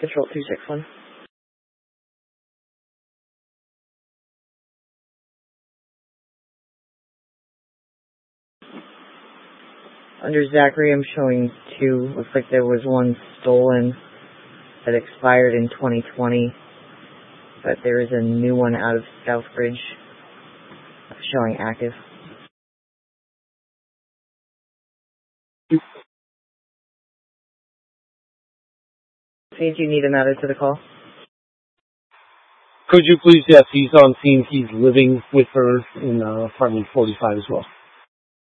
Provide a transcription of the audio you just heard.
Control 261. Under Zachary, I'm showing 2. Looks like there was one stolen that expired in 2020, but there is a new one out of Southbridge showing active. See if you need him added to the call. Could you please, yes, he's on scene. He's living with her in apartment 45 as well.